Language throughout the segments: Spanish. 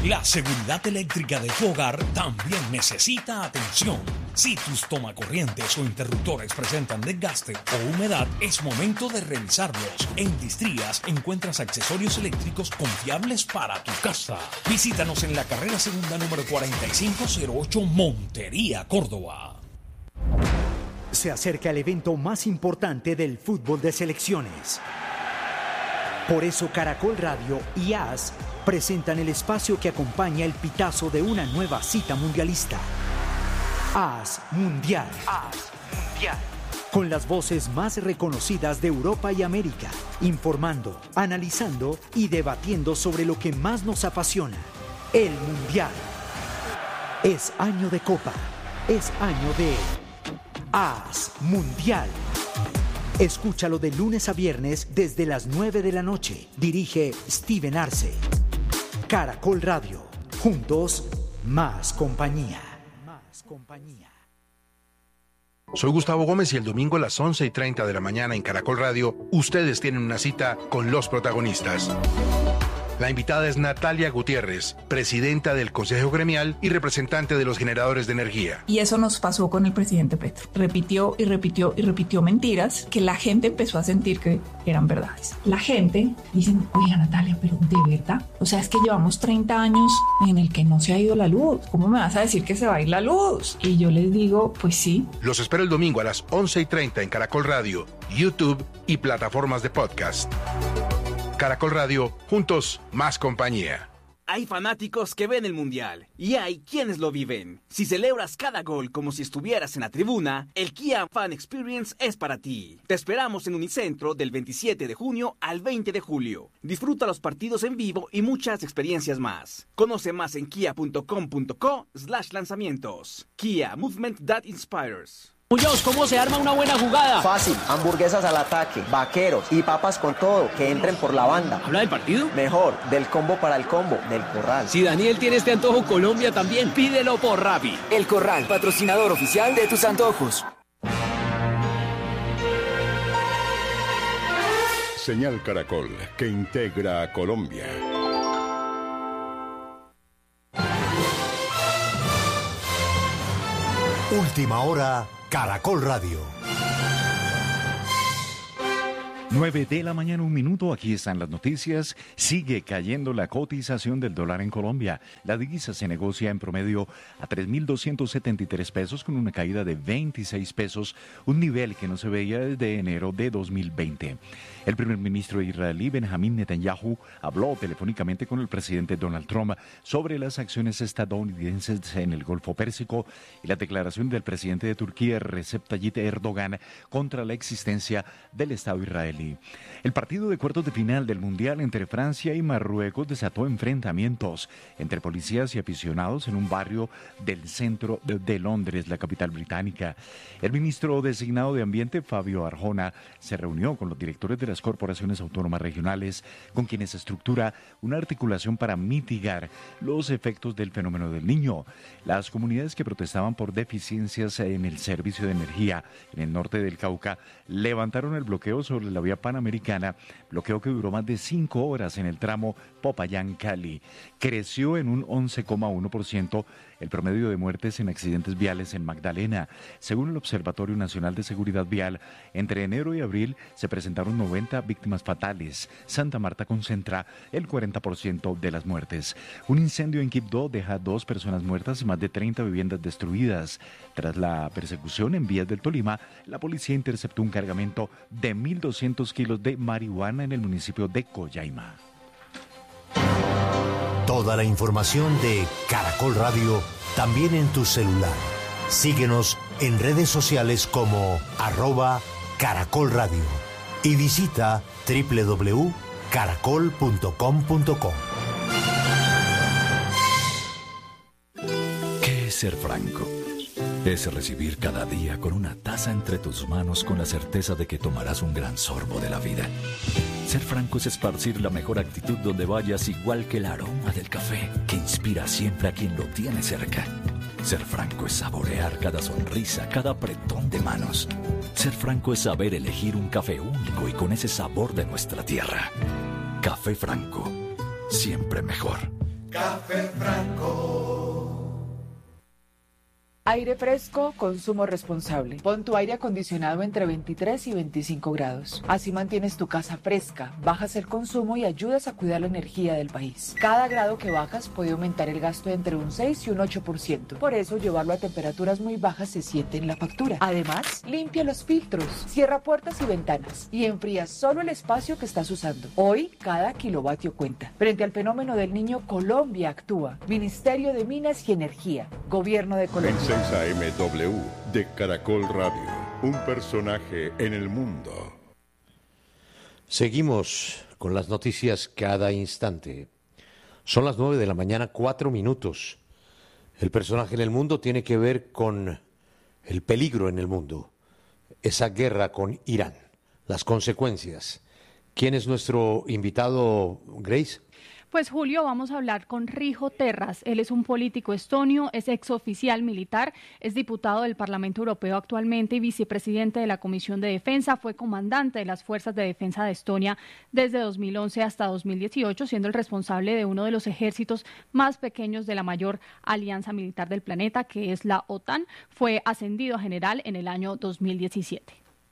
La seguridad eléctrica de tu hogar también necesita atención. Si tus tomacorrientes o interruptores presentan desgaste o humedad, es momento de revisarlos. En Distrías encuentras accesorios eléctricos confiables para tu casa. Visítanos en la carrera segunda número 4508, Montería, Córdoba. Se acerca el evento más importante del fútbol de selecciones. Por eso Caracol Radio y AS presentan el espacio que acompaña el pitazo de una nueva cita mundialista. AS Mundial. AS Mundial. Con las voces más reconocidas de Europa y América, informando, analizando y debatiendo sobre lo que más nos apasiona, el Mundial. Es año de Copa, es año de AS Mundial. Escúchalo de lunes a viernes desde las 9 de la noche. Dirige Steven Arce. Caracol Radio. Juntos, más compañía. Más compañía. Soy Gustavo Gómez y el domingo a las 11:30 de la mañana en Caracol Radio, ustedes tienen una cita con los protagonistas. La invitada es Natalia Gutiérrez, presidenta del Consejo Gremial y representante de los generadores de energía. Y eso nos pasó con el presidente Petro. Repitió y repitió y repitió mentiras que la gente empezó a sentir que eran verdades. La gente dice, oiga Natalia, pero ¿de verdad? O sea, es que llevamos 30 años en el que no se ha ido la luz. ¿Cómo me vas a decir que se va a ir la luz? Y yo les digo, pues sí. Los espero el domingo a las 11:30 en Caracol Radio, YouTube y plataformas de podcast. Caracol Radio, juntos, más compañía. Hay fanáticos que ven el Mundial y hay quienes lo viven. Si celebras cada gol como si estuvieras en la tribuna, el Kia Fan Experience es para ti. Te esperamos en Unicentro del 27 de junio al 20 de julio. Disfruta los partidos en vivo y muchas experiencias más. Conoce más en kia.com.co/lanzamientos. Kia, movement that inspires. Muñoz, ¿cómo se arma una buena jugada? Fácil, hamburguesas al ataque, vaqueros y papas con todo, que entren por la banda. ¿Habla del partido? Mejor, del combo para el combo, del Corral. Si Daniel tiene este antojo, Colombia también, pídelo por Rappi. El Corral, patrocinador oficial de tus antojos. Señal Caracol, que integra a Colombia. Última hora, Caracol Radio. 9 de la mañana, 1 minuto, aquí están las noticias. Sigue cayendo la cotización del dólar en Colombia. La divisa se negocia en promedio a 3.273 pesos con una caída de 26 pesos, un nivel que no se veía desde enero de 2020. El primer ministro israelí Benjamín Netanyahu habló telefónicamente con el presidente Donald Trump sobre las acciones estadounidenses en el Golfo Pérsico y la declaración del presidente de Turquía, Recep Tayyip Erdogan, contra la existencia del Estado israelí. El partido de cuartos de final del Mundial entre Francia y Marruecos desató enfrentamientos entre policías y aficionados en un barrio del centro de Londres, la capital británica. El ministro designado de Ambiente, Fabio Arjona, se reunió con los directores de las corporaciones autónomas regionales, con quienes estructura una articulación para mitigar los efectos del fenómeno del Niño. Las comunidades que protestaban por deficiencias en el servicio de energía en el norte del Cauca levantaron el bloqueo sobre la vía panamericana, bloqueo que duró más de 5 horas en el tramo Popayán-Cali. Creció en un 11,1% el promedio de muertes en accidentes viales en Magdalena. Según el Observatorio Nacional de Seguridad Vial, entre enero y abril se presentaron 90 víctimas fatales. Santa Marta concentra el 40% de las muertes. Un incendio en Quibdó deja 2 personas muertas y más de 30 viviendas destruidas. Tras la persecución en vías del Tolima, la policía interceptó un cargamento de 1.200 kilos de marihuana en el municipio de Coyaima. Toda la información de Caracol Radio también en tu celular. Síguenos en redes sociales como @Caracol Radio y visita www.caracol.com.co. ¿Qué es ser franco? Es recibir cada día con una taza entre tus manos con la certeza de que tomarás un gran sorbo de la vida. Ser franco es esparcir la mejor actitud donde vayas, igual que el aroma del café que inspira siempre a quien lo tiene cerca. Ser franco es saborear cada sonrisa, cada apretón de manos. Ser franco es saber elegir un café único y con ese sabor de nuestra tierra. Café Franco, siempre mejor. Café Franco. Aire fresco, consumo responsable. Pon tu aire acondicionado entre 23 y 25 grados. Así mantienes tu casa fresca, bajas el consumo y ayudas a cuidar la energía del país. Cada grado que bajas puede aumentar el gasto entre un 6 y un 8%. Por eso, llevarlo a temperaturas muy bajas se siente en la factura. Además, limpia los filtros, cierra puertas y ventanas y enfría solo el espacio que estás usando. Hoy, cada kilovatio cuenta. Frente al fenómeno del Niño, Colombia actúa. Ministerio de Minas y Energía. Gobierno de Colombia. AMW de Caracol Radio, un personaje en el mundo. Seguimos con las noticias cada instante. Son las 9 de la mañana, 4 minutos. El personaje en el mundo tiene que ver con el peligro en el mundo, esa guerra con Irán, las consecuencias. ¿Quién es nuestro invitado, Grace? Pues Julio, vamos a hablar con Riho Terras. Él es un político estonio, es exoficial militar, es diputado del Parlamento Europeo actualmente y vicepresidente de la Comisión de Defensa. Fue comandante de las Fuerzas de Defensa de Estonia desde 2011 hasta 2018, siendo el responsable de uno de los ejércitos más pequeños de la mayor alianza militar del planeta, que es la OTAN. Fue ascendido a general en el año 2017.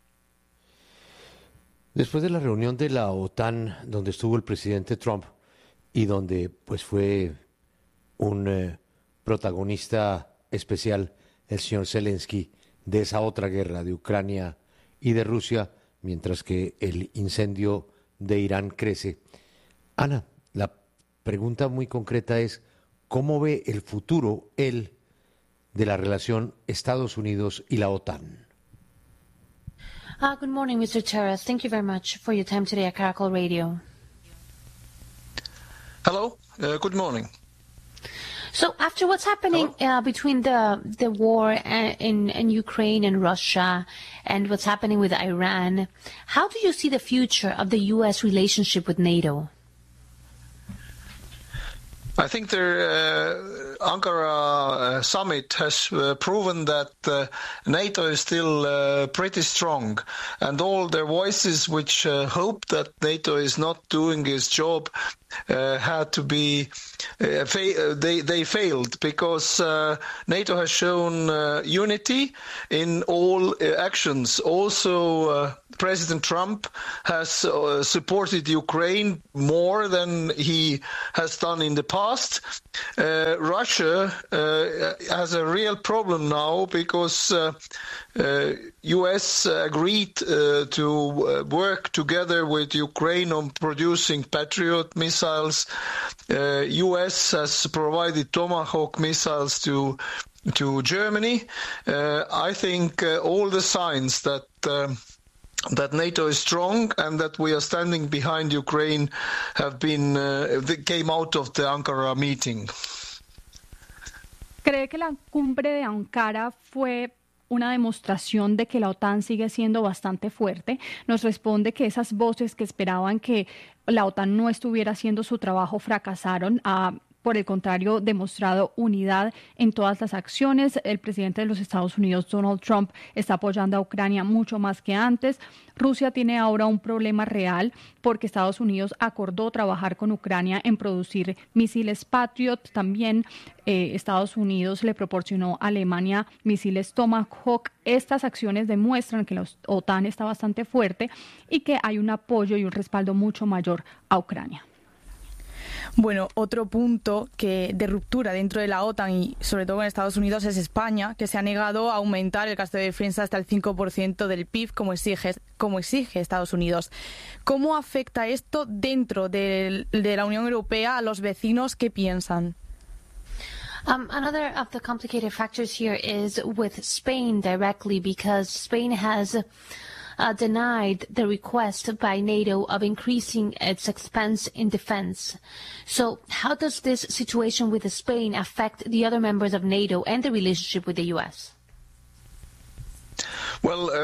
Después de la reunión de la OTAN, donde estuvo el presidente Trump, y donde pues fue un protagonista especial el señor Zelensky de esa otra guerra de Ucrania y de Rusia, mientras que el incendio de Irán crece. Ana, la pregunta muy concreta es, ¿cómo ve el futuro él de la relación Estados Unidos y la OTAN? Good morning, Mr. Terras. Thank you very much for your time today at Caracol Radio. Hello, good morning. So after what's happening between the war in Ukraine and Russia and what's happening with Iran, how do you see the future of the U.S. relationship with NATO? I think the Ankara summit has proven that NATO is still pretty strong, and all the voices which hope that NATO is not doing its job had to be they failed, because NATO has shown unity in all actions. Also, President Trump has supported Ukraine more than he has done in the past. Russia has a real problem now because U.S. agreed to work together with Ukraine on producing Patriot missiles. U.S. has provided Tomahawk missiles to Germany. I think all the signs that NATO is strong and that we are standing behind Ukraine have been came out of the Ankara meeting. ¿Cree que la cumbre de Ankara fue una demostración de que la OTAN sigue siendo bastante fuerte? Nos responde que esas voces que esperaban que la OTAN no estuviera haciendo su trabajo fracasaron. Por el contrario, demostrado unidad en todas las acciones. El presidente de los Estados Unidos, Donald Trump, está apoyando a Ucrania mucho más que antes. Rusia tiene ahora un problema real porque Estados Unidos acordó trabajar con Ucrania en producir misiles Patriot. También Estados Unidos le proporcionó a Alemania misiles Tomahawk. Estas acciones demuestran que la OTAN está bastante fuerte y que hay un apoyo y un respaldo mucho mayor a Ucrania. Bueno, otro punto de ruptura dentro de la OTAN y sobre todo en Estados Unidos es España, que se ha negado a aumentar el gasto de defensa hasta el 5% del PIB como exige Estados Unidos. ¿Cómo afecta esto dentro de la Unión Europea a los vecinos? ¿Qué piensan? Another of the complicated factors here is with Spain directly, because Spain has denied the request by NATO of increasing its expense in defense. So how does this situation with Spain affect the other members of NATO and the relationship with the U.S.? Well,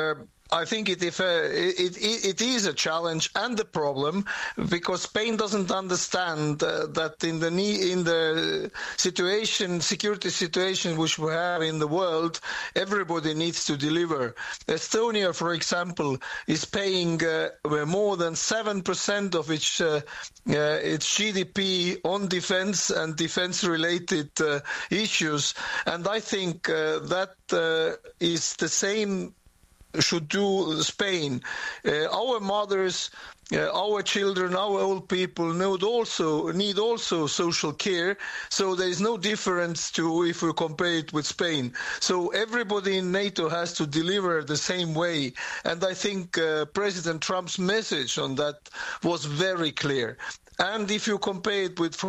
I think it is a challenge and a problem, because Spain doesn't understand that in the security situation which we have in the world, everybody needs to deliver. Estonia, for example, is paying more than 7% of its GDP on defense and defense-related issues, and I think that is the same should do Spain. Our mothers, our children, our old people need also social care. So there is no difference to if we compare it with Spain. So everybody in NATO has to deliver the same way. And I think President Trump's message on that was very clear. And if you compare it with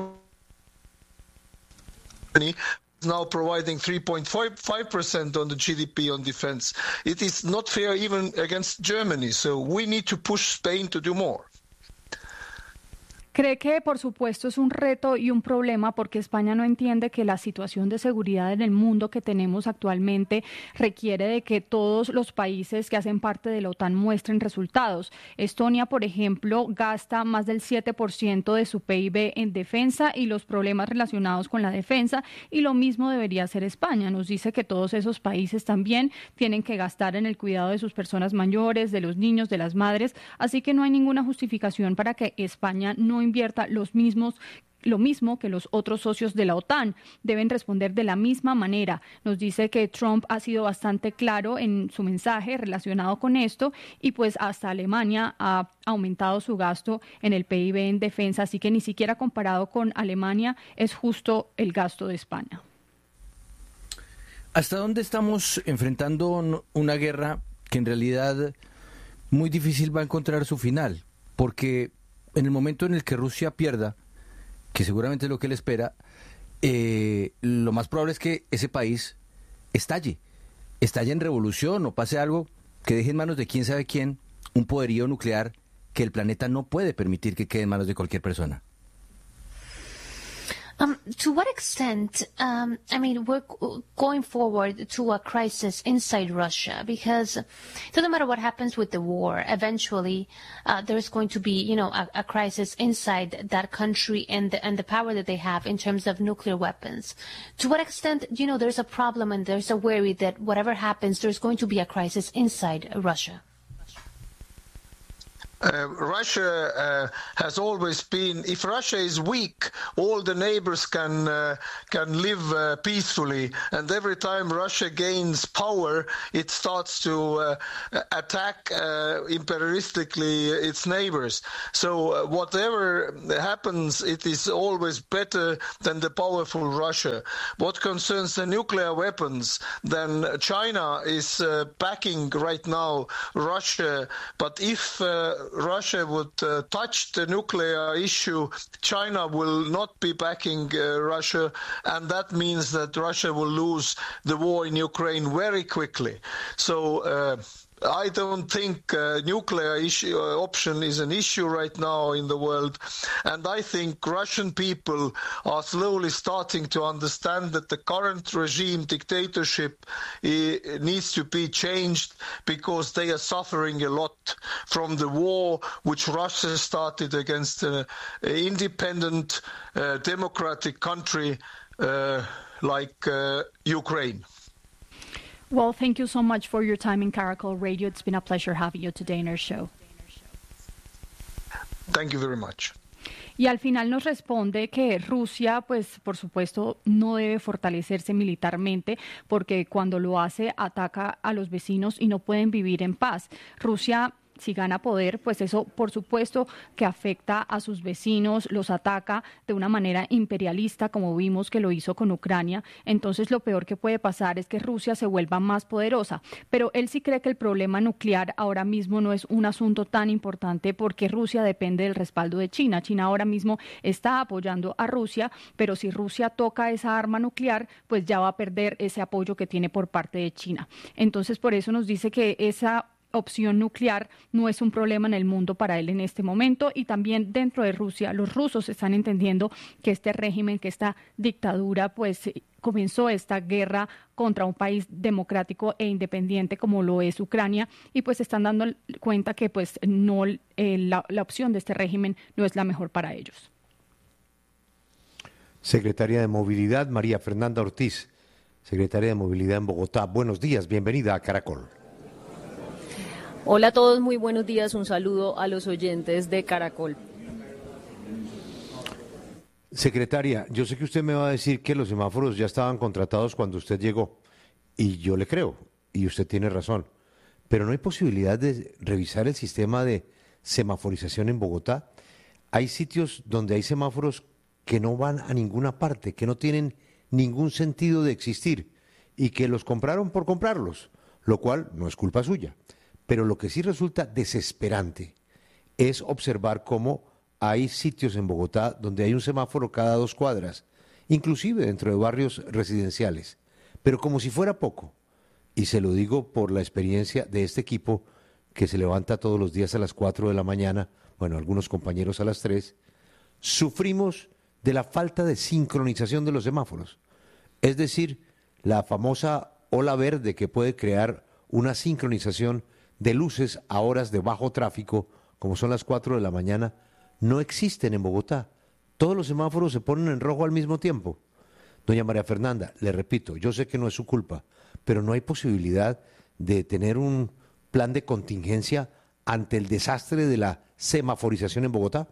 Germany, now providing 3.5% on the GDP on defense. It is not fair even against Germany, so we need to push Spain to do more. ¿Cree que, por supuesto, es un reto y un problema porque España no entiende que la situación de seguridad en el mundo que tenemos actualmente requiere de que todos los países que hacen parte de la OTAN muestren resultados? Estonia, por ejemplo, gasta más del 7% de su PIB en defensa y los problemas relacionados con la defensa, y lo mismo debería hacer España. Nos dice que todos esos países también tienen que gastar en el cuidado de sus personas mayores, de los niños, de las madres, así que no hay ninguna justificación para que España no invierta lo mismo que los otros socios de la OTAN. Deben responder de la misma manera. Nos dice que Trump ha sido bastante claro en su mensaje relacionado con esto, y pues hasta Alemania ha aumentado su gasto en el PIB en defensa, así que ni siquiera comparado con Alemania es justo el gasto de España. ¿Hasta dónde estamos enfrentando una guerra que en realidad muy difícil va a encontrar su final? Porque en el momento en el que Rusia pierda, que seguramente es lo que él espera, lo más probable es que ese país estalle en revolución o pase algo que deje en manos de quién sabe quién un poderío nuclear que el planeta no puede permitir que quede en manos de cualquier persona. To what extent, we're going forward to a crisis inside Russia, because it doesn't matter what happens with the war, eventually there's going to be, a crisis inside that country and the power that they have in terms of nuclear weapons. To what extent, there's a problem and there's a worry that whatever happens, there's going to be a crisis inside Russia? Russia has always been, if Russia is weak, all the neighbors can live peacefully, and every time Russia gains power, it starts to attack imperialistically its neighbors. So whatever happens, it is always better than the powerful Russia. What concerns the nuclear weapons, then China is backing right now Russia, but if Russia would touch the nuclear issue, China will not be backing Russia, and that means that Russia will lose the war in Ukraine very quickly. So I don't think nuclear option is an issue right now in the world, and I think Russian people are slowly starting to understand that the current regime dictatorship needs to be changed, because they are suffering a lot from the war which Russia started against an independent democratic country like Ukraine. Well, thank you so much for your time in Caracol Radio. It's been a pleasure having you today in our show. Thank you very much. Y al final nos responde que Rusia, pues por supuesto, no debe fortalecerse militarmente, porque cuando lo hace ataca a los vecinos y no pueden vivir en paz. Rusia, si gana poder, pues eso por supuesto que afecta a sus vecinos, los ataca de una manera imperialista, como vimos que lo hizo con Ucrania. Entonces lo peor que puede pasar es que Rusia se vuelva más poderosa. Pero él sí cree que el problema nuclear ahora mismo no es un asunto tan importante, porque Rusia depende del respaldo de China. China ahora mismo está apoyando a Rusia, pero si Rusia toca esa arma nuclear, pues ya va a perder ese apoyo que tiene por parte de China. Entonces por eso nos dice que opción nuclear no es un problema en el mundo para él en este momento. Y también dentro de Rusia, los rusos están entendiendo que este régimen, que esta dictadura, pues comenzó esta guerra contra un país democrático e independiente como lo es Ucrania, y pues están dando cuenta que pues no la opción de este régimen no es la mejor para ellos. Secretaria de Movilidad, María Fernanda Ortiz, secretaria de Movilidad en Bogotá. Buenos días, bienvenida a Caracol. Hola a todos, muy buenos días, un saludo a los oyentes de Caracol. Secretaria, yo sé que usted me va a decir que los semáforos ya estaban contratados cuando usted llegó, y yo le creo, y usted tiene razón, pero ¿no hay posibilidad de revisar el sistema de semaforización en Bogotá? Hay sitios donde hay semáforos que no van a ninguna parte, que no tienen ningún sentido de existir, y que los compraron por comprarlos, lo cual no es culpa suya. Pero lo que sí resulta desesperante es observar cómo hay sitios en Bogotá donde hay un semáforo cada 2 cuadras, inclusive dentro de barrios residenciales, pero como si fuera poco. Y se lo digo por la experiencia de este equipo que se levanta todos los días a las 4 de la mañana, bueno, algunos compañeros a las 3, sufrimos de la falta de sincronización de los semáforos. Es decir, la famosa ola verde que puede crear una sincronización de luces a horas de bajo tráfico, como son las 4 de la mañana, no existen en Bogotá. Todos los semáforos se ponen en rojo al mismo tiempo. Doña María Fernanda, le repito, yo sé que no es su culpa, pero no hay posibilidad de tener un plan de contingencia ante el desastre de la semaforización en Bogotá.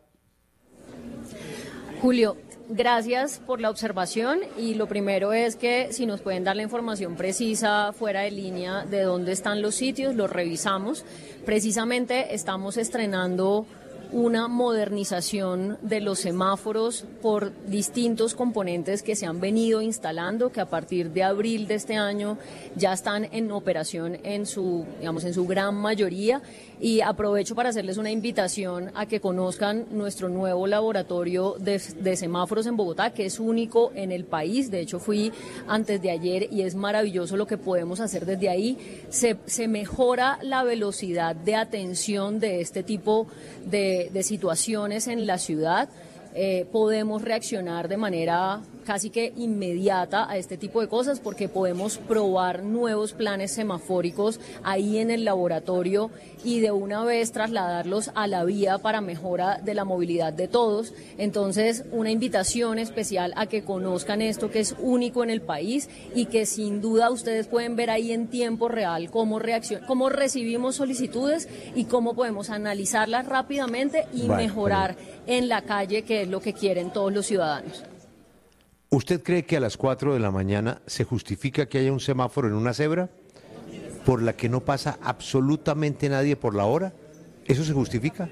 Julio, gracias por la observación, y lo primero es que si nos pueden dar la información precisa fuera de línea de dónde están los sitios, los revisamos. Precisamente estamos estrenando una modernización de los semáforos por distintos componentes que se han venido instalando, que a partir de abril de este año ya están en operación en su gran mayoría. Y aprovecho para hacerles una invitación a que conozcan nuestro nuevo laboratorio de semáforos en Bogotá, que es único en el país. De hecho, fui antes de ayer y es maravilloso lo que podemos hacer desde ahí. Se mejora la velocidad de atención de este tipo de situaciones en la ciudad. Podemos reaccionar de manera casi que inmediata a este tipo de cosas, porque podemos probar nuevos planes semafóricos ahí en el laboratorio y de una vez trasladarlos a la vía para mejora de la movilidad de todos. Entonces, una invitación especial a que conozcan esto, que es único en el país y que sin duda ustedes pueden ver ahí en tiempo real cómo recibimos solicitudes y cómo podemos analizarlas rápidamente y mejorar en la calle, que es lo que quieren todos los ciudadanos. ¿Usted cree que a las 4 de la mañana se justifica que haya un semáforo en una cebra por la que no pasa absolutamente nadie por la hora? ¿Eso se justifica?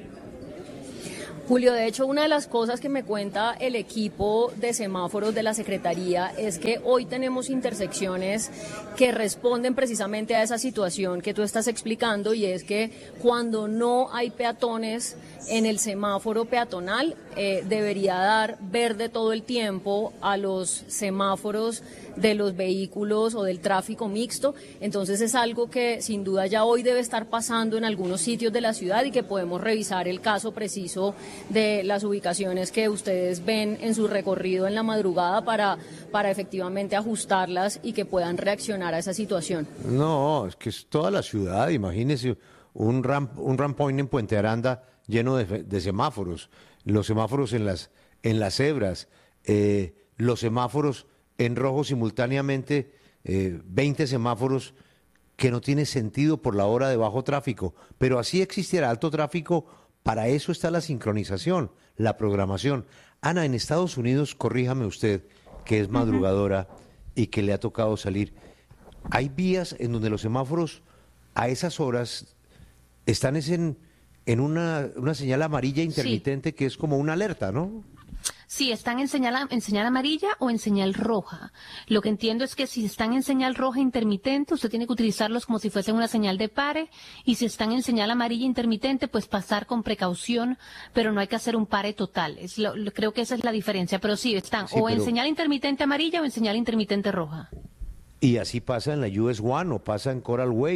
Julio, de hecho, una de las cosas que me cuenta el equipo de semáforos de la Secretaría es que hoy tenemos intersecciones que responden precisamente a esa situación que tú estás explicando, y es que cuando no hay peatones en el semáforo peatonal, debería dar verde todo el tiempo a los semáforos de los vehículos o del tráfico mixto. Entonces es algo que sin duda ya hoy debe estar pasando en algunos sitios de la ciudad y que podemos revisar el caso preciso de las ubicaciones que ustedes ven en su recorrido en la madrugada para efectivamente ajustarlas y que puedan reaccionar a esa situación. No, es que es toda la ciudad. Imagínese un ramp point en Puente Aranda lleno de semáforos, los semáforos en las cebras, los semáforos en rojo simultáneamente, 20 semáforos que no tiene sentido por la hora de bajo tráfico, pero así existiera alto tráfico. Para eso está la sincronización, la programación. Ana, en Estados Unidos, corríjame usted, que es madrugadora y que le ha tocado salir, hay vías en donde los semáforos a esas horas están en una señal amarilla intermitente, sí, que es como una alerta, ¿no? Sí, están en señal amarilla o en señal roja. Lo que entiendo es que si están en señal roja intermitente, usted tiene que utilizarlos como si fuesen una señal de pare, y si están en señal amarilla intermitente, pues pasar con precaución, pero no hay que hacer un pare total. Creo que esa es la diferencia, pero sí, están en señal intermitente amarilla o en señal intermitente roja. Y así pasa en la US One o pasa en Coral Way,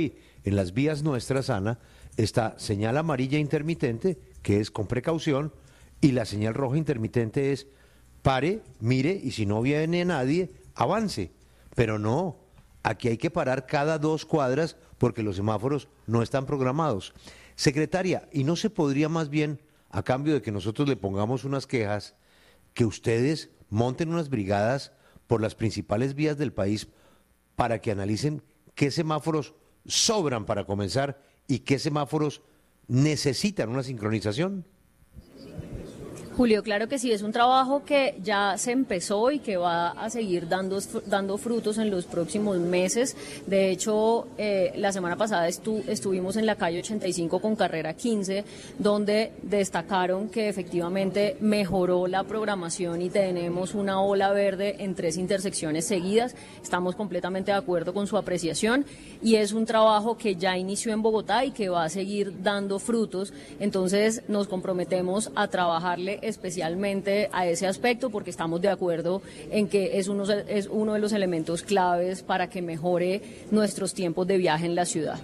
en las vías nuestras, Ana, está señal amarilla intermitente, que es con precaución, y la señal roja intermitente es pare, mire, y si no viene nadie, avance. Pero no, aquí hay que parar cada 2 cuadras porque los semáforos no están programados. Secretaria, ¿y no se podría más bien, a cambio de que nosotros le pongamos unas quejas, que ustedes monten unas brigadas por las principales vías del país para que analicen qué semáforos sobran para comenzar y qué semáforos necesitan una sincronización? Julio, claro que sí, es un trabajo que ya se empezó y que va a seguir dando frutos en los próximos meses. De hecho, la semana pasada estuvimos en la calle 85 con carrera 15, donde destacaron que efectivamente mejoró la programación y tenemos una ola verde en 3 intersecciones seguidas. Estamos completamente de acuerdo con su apreciación y es un trabajo que ya inició en Bogotá y que va a seguir dando frutos. Entonces, nos comprometemos a trabajarle especialmente a ese aspecto porque estamos de acuerdo en que es uno de los elementos claves para que mejore nuestros tiempos de viaje en la ciudad.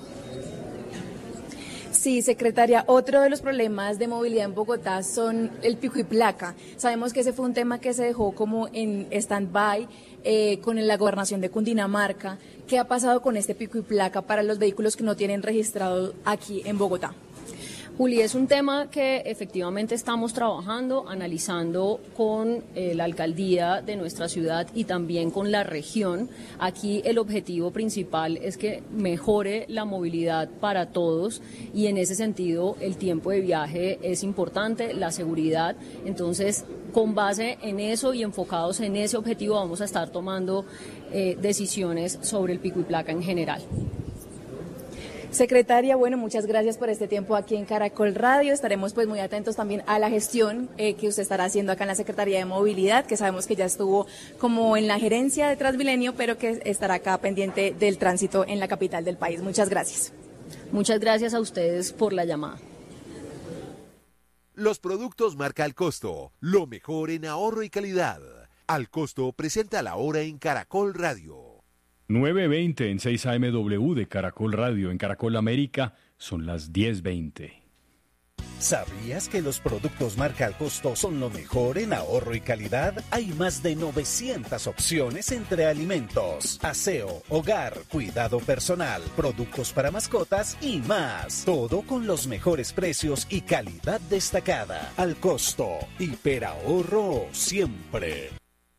Sí, secretaria, otro de los problemas de movilidad en Bogotá son el pico y placa. Sabemos que ese fue un tema que se dejó como en stand-by con la gobernación de Cundinamarca. ¿Qué ha pasado con este pico y placa para los vehículos que no tienen registrado aquí en Bogotá? Juli, es un tema que efectivamente estamos trabajando, analizando con la alcaldía de nuestra ciudad y también con la región. Aquí el objetivo principal es que mejore la movilidad para todos y en ese sentido el tiempo de viaje es importante, la seguridad. Entonces, con base en eso y enfocados en ese objetivo vamos a estar tomando decisiones sobre el pico y placa en general. Secretaria, bueno, muchas gracias por este tiempo aquí en Caracol Radio. Estaremos pues muy atentos también a la gestión que usted estará haciendo acá en la Secretaría de Movilidad, que sabemos que ya estuvo como en la gerencia de Transmilenio, pero que estará acá pendiente del tránsito en la capital del país. Muchas gracias. Muchas gracias a ustedes por la llamada. Los productos marca Al Costo, lo mejor en ahorro y calidad. Al Costo presenta la hora en Caracol Radio. 9:20 en 6 AMW de Caracol Radio. En Caracol América son las 10:20. ¿Sabías que los productos marca Al Costo son lo mejor en ahorro y calidad? Hay más de 900 opciones entre alimentos, aseo, hogar, cuidado personal, productos para mascotas y más. Todo con los mejores precios y calidad destacada. Al Costo, hiperahorro siempre.